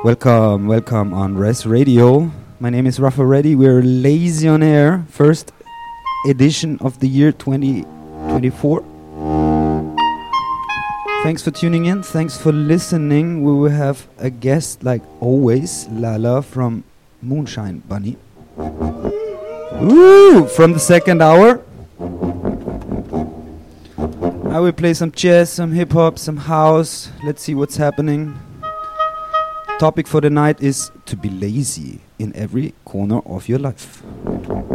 Welcome on Res Radio. My name is Rafa Reddy. We're Lazy on Air, first edition of the year 2024. Thanks for tuning in. Thanks for listening. We will have a guest, like always, Lala from Moonshine Bunny. Woo! From the second hour. I will play some jazz, some hip-hop, some house. Let's see what's happening. Topic for the night is to be lazy in every corner of your life.